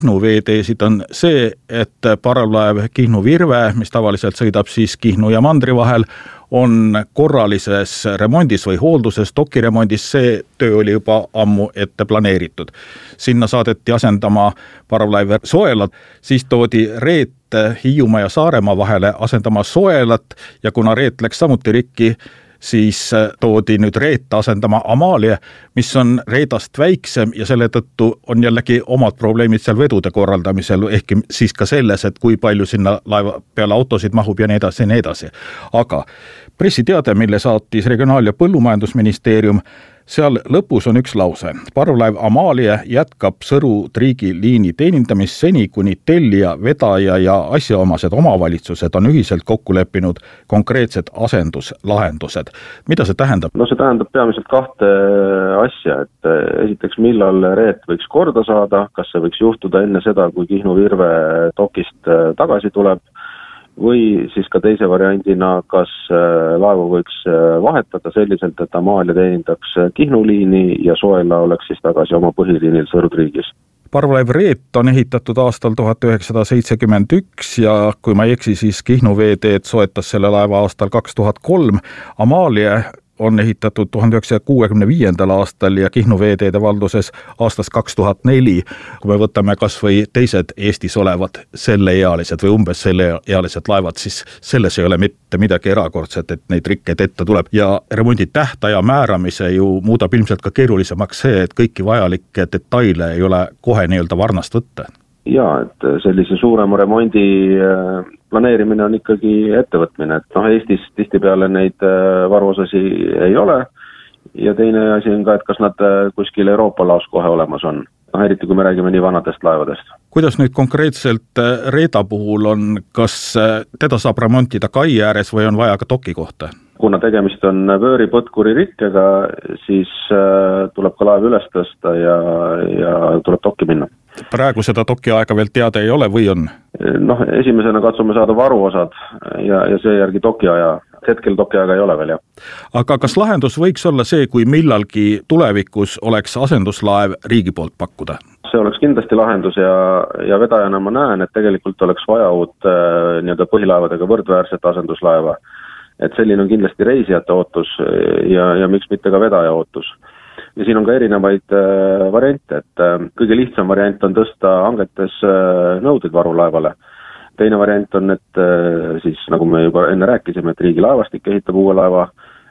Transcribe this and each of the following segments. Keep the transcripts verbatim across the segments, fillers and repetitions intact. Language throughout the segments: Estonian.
Kihnu veeteesid on see, et parvlaev Kihnu Virve, mis tavaliselt sõidab siis Kihnu ja Mandri vahel, on korralises remondis või hoolduses, dokiremondis, see töö oli juba ammu ette planeeritud. Sinna saadeti asendama parvlaev Soelat, siis toodi reet Hiiumaa ja Saaremaa vahele asendama Soelat ja kuna reet läks samuti rikki, siis toodi nüüd reet asendama Amalia, mis on reedast väiksem ja selle tõttu on jällegi omad probleemid seal vedude korraldamisel, ehkki siis ka selles, et kui palju sinna laeva peale autosid mahub ja nii edasi ja nii edasi. Aga pressiteade, mille saatis Regionaal- ja Põllumajandusministeerium, seal lõpus on üks lause. Parvlaev Amalia jätkab Sõru-Triigi liini teenindamist seni, kuni tellija, vedaja ja asjaomased omavalitsused on ühiselt kokku leppinud konkreetsed asenduslahendused. Mida see tähendab? No see tähendab peamiselt kahte asja, et esiteks millal reet võiks korda saada, kas see võiks juhtuda enne seda, kui Kihnu Virve dokist tagasi tuleb, või siis ka teise variandina, kas laevu võiks vahetada selliselt, et Amalia teenindaks Kihnu liini ja Soela oleks siis tagasi oma põhiliinil Sõru-Triigis. Parvlaev Reet on ehitatud aastal tuhat üheksasada seitsekümmend üks ja kui ma ei eksi, siis Kihnu veeteed soetas selle laeva aastal kaks tuhat kolm. Amalia on ehitatud tuhande üheksasaja kuuekümne viiendal aastal ja Kihnu veeteede valduses aastast kaks tuhat neli. Kui me võtame kas või teised Eestis olevad selleealised või umbes selleealised laevad, siis selles ei ole mitte midagi erakordset, et neid rikkeid ette tuleb. Ja remondi tähtaja määramise ju muudab ilmselt ka keerulisemaks see, et kõiki vajalikke detaile ei ole kohe nii-öelda varnast võtta. Jaa, et sellise suurema remondi planeerimine on ikkagi ettevõtmine, et noh, Eestis tihtipeale neid varuosasi ei ole ja teine asi on ka, et kas nad kuskil Euroopa laos kohe olemas on, noh, eriti kui me räägime nii vanadest laevadest. Kuidas nüüd konkreetselt Reeda puhul on, kas teda saab remontida kai ääres või on vaja ka doki kohta? Kuna tegemist on vööripõtkuri rikkega, siis tuleb ka laev üles tõsta ja, ja tuleb dokki minna. Praegu seda doki aega veel teada ei ole või on? Noh, esimesena katsume saada varuosad ja, ja seejärgi doki aja. Hetkel doki aega ei ole veel, jah. Aga kas lahendus võiks olla see, kui millalgi tulevikus oleks asenduslaev riigi poolt pakkuda? See oleks kindlasti lahendus ja, ja vedajana ma näen, et tegelikult oleks vaja uut nii-öelda põhilaevadega võrdväärset asenduslaeva. Et selline on kindlasti reisijate ootus ja, ja miks mitte ka vedaja ootus. Ja siin on ka erinevaid äh, variante, et äh, kõige lihtsam variant on tõsta hangetes äh, nõudeid varulaevale. Teine variant on, et äh, siis nagu me juba enne rääkisime, et riigi laevastik ehitab uue laeva,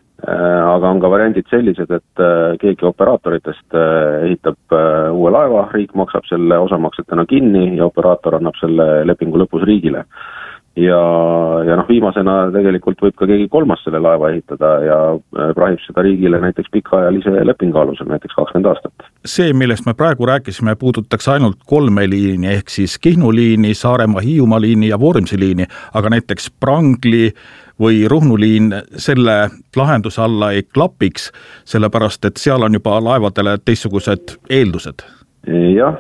äh, aga on ka variandid sellised, et äh, keegi operaatoritest äh, ehitab äh, uue laeva, riik maksab selle osamaksetena kinni ja operaator annab selle lepingu lõpus riigile. Ja, ja noh, viimasena tegelikult võib ka keegi kolmas selle laeva ehitada ja prahib seda riigile näiteks pikaajalise lepingu alusel, näiteks kakskümmend aastat. See, millest me praegu rääkisime, puudutaks ainult kolme liini, ehk siis Kihnu liini, Saaremaa Hiiumaa liini ja Vormsi liini, aga näiteks Prangli või Ruhnu liin selle lahenduse alla ei klapiks, sellepärast et seal on juba laevadele teistsugused eeldused. Jah,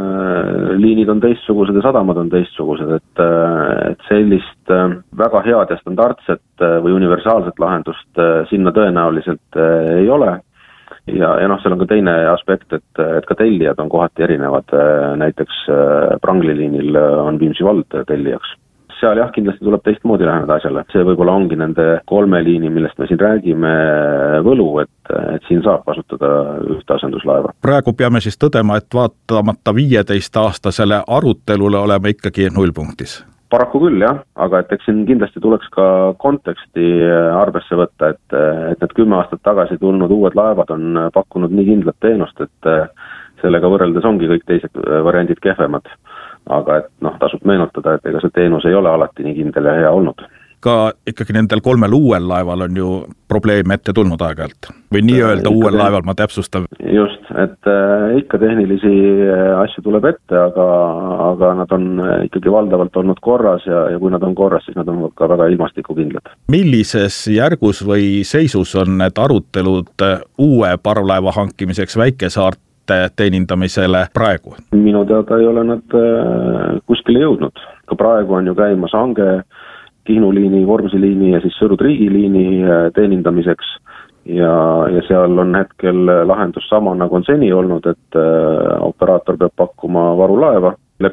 liinid on teistsugused ja sadamad on teistsugused, et, et sellist väga head ja standardset või universaalset lahendust sinna tõenäoliselt ei ole. Ja, ja noh, seal on ka teine aspekt, et, et ka tellijad on kohati erinevad, näiteks Prangli liinil on Viimsi vald tellijaks. Seal jah, kindlasti tuleb teistmoodi läheneda asjale. See võib-olla ongi nende kolme liini, millest me siin räägime, võlu, et, et siin saab kasutada ühte asenduslaeva. Praegu peame siis tõdema, et vaatamata viieteist aastasele arutelule oleme ikkagi nullpunktis. Paraku küll, jah, aga et eks siin kindlasti tuleks ka konteksti arvesse võtta, et, et need kümme aastat tagasi tulnud uued laevad on pakkunud nii kindlat teenust, et sellega võrreldes ongi kõik teised variandid kehvemad. Aga et noh, tasub meenutada, et ega see teenus ei ole alati nii kindel ja hea olnud. Ka ikkagi nendel kolmel uuel laeval on ju probleeme ette tulnud aeg-ajalt. Või nii öelda uuel laeval, ma täpsustan. Just, et äh, ikka tehnilisi asju tuleb ette, aga, aga nad on ikkagi valdavalt olnud korras ja, ja kui nad on korras, siis nad on ka väga ilmastikukindlad. Millises järgus või seisus on need arutelud uue parvlaeva hankimiseks Väikesaart teenindamisele praegu? Minu teada ei ole nad kuskile jõudnud. Ka praegu on ju käimas hange Kihnu liini, Vormsi liini ja siis Sõru-Triigi liini teenindamiseks ja, ja seal on hetkel lahendus sama nagu on seni olnud, et operaator peab pakkuma varulaeva